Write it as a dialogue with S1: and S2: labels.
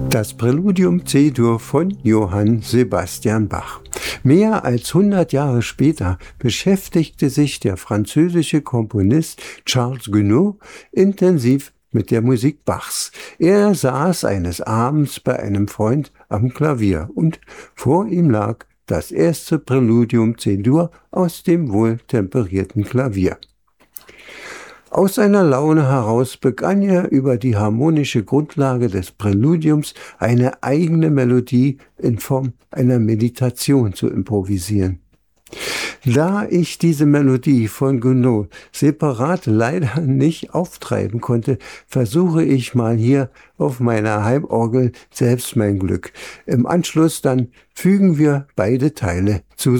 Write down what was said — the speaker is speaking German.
S1: Das Präludium C-Dur von Johann Sebastian Bach. Mehr als 100 Jahre später beschäftigte sich der französische Komponist Charles Gounod intensiv mit der Musik Bachs. Er saß eines Abends bei einem Freund am Klavier und vor ihm lag das erste Präludium C-Dur aus dem wohltemperierten Klavier. Aus seiner Laune heraus begann er über die harmonische Grundlage des Präludiums eine eigene Melodie in Form einer Meditation zu improvisieren. Da ich diese Melodie von Gounod separat leider nicht auftreiben konnte, versuche ich mal hier auf meiner Heimorgel selbst mein Glück. Im Anschluss dann fügen wir beide Teile zusammen.